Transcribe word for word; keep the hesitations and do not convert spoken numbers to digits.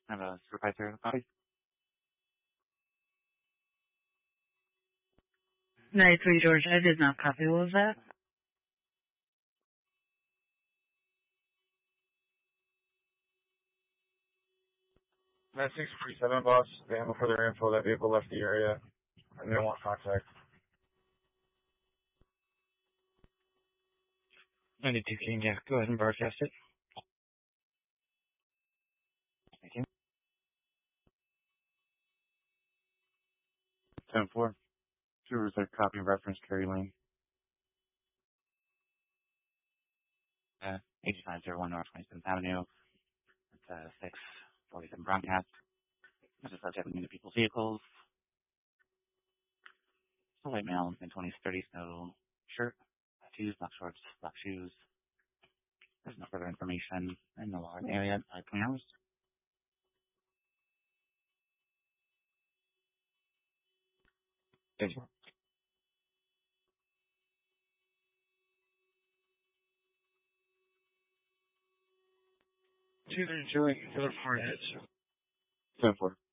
I have a supervisor copy. ninety-three George, I did not copy. What was that? nine six three seven, boss. They have no further info. That vehicle left the area, and they don't want contact. ninety-two King, yeah. Go ahead and broadcast it. Thank you. ten four. Supervisor copy reference Kerry Lane. Uh, eighty-five oh one North twenty-seventh Avenue. It's uh, six forty-seven broadcast. This is subject to people's vehicles. So white male, mid twenties, thirties, no shirt, tattoos, black shorts, black shoes. There's no further information in the large area by twenty hours. Thank you. two thirty-two, Killer four hits. ten four.